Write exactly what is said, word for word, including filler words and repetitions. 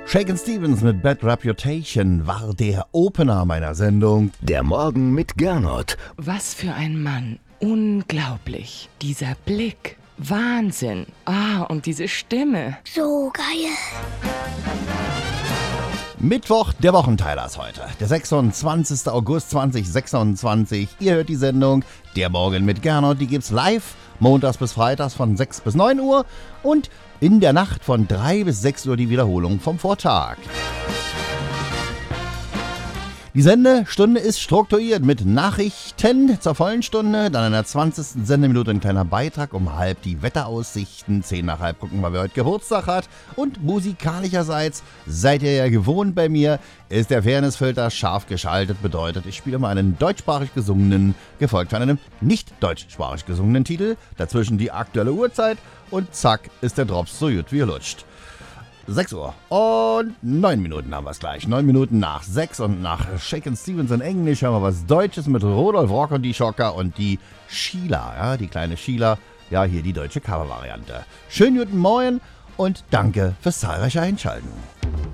Shakin' Stevens mit Bad Reputation war der Opener meiner Sendung. Der Morgen mit Gernot. Was für ein Mann. Unglaublich. Dieser Blick. Wahnsinn. Ah, und diese Stimme. So geil. Mittwoch, der Wochenteiler ist heute. Der sechsundzwanzigster August zweitausendsechsundzwanzig. Ihr hört die Sendung Der Morgen mit Gernot. Die gibt's live, montags bis freitags von sechs bis neun Uhr und in der Nacht von drei bis sechs Uhr die Wiederholung vom Vortag. Die Sendestunde ist strukturiert mit Nachrichten zur vollen Stunde, dann in der zwanzigsten Sendeminute ein kleiner Beitrag, um halb die Wetteraussichten, zehn nach halb gucken wir, wer heute Geburtstag hat. Und musikalischerseits, seid ihr ja gewohnt bei mir, ist der Fairnessfilter scharf geschaltet, bedeutet, ich spiele mal einen deutschsprachig gesungenen, gefolgt von einem nicht deutschsprachig gesungenen Titel, dazwischen die aktuelle Uhrzeit und zack ist der Drops so gut wie er lutscht. sechs Uhr und neun Minuten haben wir es gleich. neun Minuten nach sechs und nach Shakin' Stevens in Englisch haben wir was Deutsches mit Rudolf Rock und die Schocker und die Sheila, ja, die kleine Sheila, ja, hier die deutsche Cover-Variante. Schönen guten Morgen und danke fürs zahlreiche Einschalten.